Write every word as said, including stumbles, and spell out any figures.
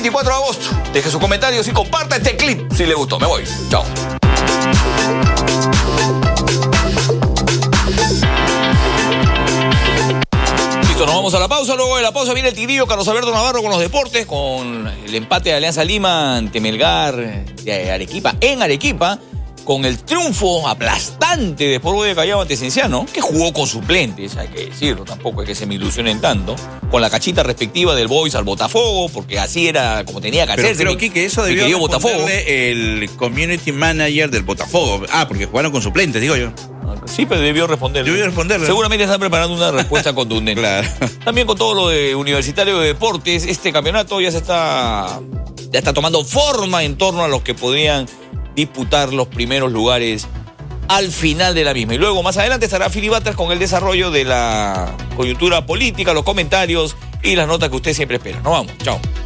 veinticuatro de agosto. Deje sus comentarios y comparta este clip si le gustó. Me voy. Chao. Listo, nos vamos a la pausa. Luego de la pausa viene el Tigrillo Carlos Alberto Navarro con los deportes, con el empate de Alianza Lima ante Melgar de Arequipa en Arequipa, con el triunfo aplastante de Sport Boys de Callao ante Cienciano, que jugó con suplentes, hay que decirlo, tampoco es que se me ilusionen tanto, con la cachita respectiva del Boys al Botafogo, porque así era como tenía que hacerse. Pero creo que eso debió responderle el community manager del Botafogo. Ah, porque jugaron con suplentes, digo yo. Sí, pero debió responder. Debió responderle. Seguramente están preparando una respuesta contundente. Claro. También con todo lo de Universitario de Deportes, este campeonato ya se está, ya está tomando forma en torno a los que podrían disputar los primeros lugares al final de la misma. Y luego, más adelante, estará Philly Butters con el desarrollo de la coyuntura política, los comentarios y las notas que usted siempre espera. Nos vamos. Chao.